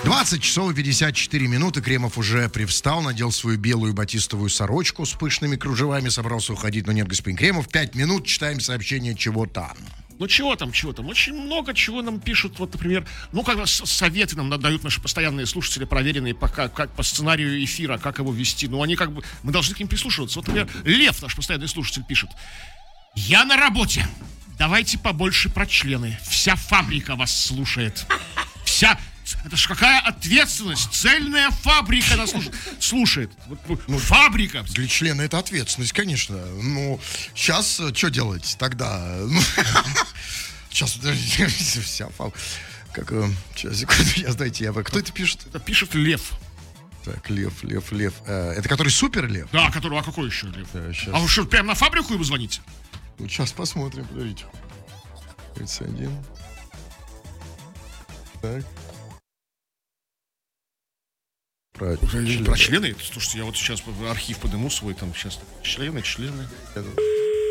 20 часов и 54 минуты. Кремов уже привстал, надел свою белую батистовую сорочку с пышными кружевами, собрался уходить, но нет, господин Кремов. 5 минут, читаем сообщение «Чего там?». Ну, чего там? Очень много чего нам пишут. Вот, например, как бы советы нам дают наши постоянные слушатели, проверенные как по сценарию эфира, как его вести. Ну, они как бы... Мы должны к ним прислушиваться. Вот, например, Лев, наш постоянный слушатель, пишет. Я на работе. Давайте побольше про члены. Вся фабрика вас слушает. Это ж какая ответственность. Цельная фабрика нас слушает. Фабрика. Для члена это ответственность, конечно. Ну, сейчас что делать тогда? Сейчас, подождите, вся фабрика. Сейчас, секунду, кто это пишет? Это пишет Лев. Так, Лев. Это который супер Лев? Да, который, а какой еще Лев? Да, а вы что, прямо на фабрику ему звоните? Ну, сейчас посмотрим, подождите. 31. Так. Про члены? Слушайте, я вот сейчас архив подниму свой, там сейчас члены.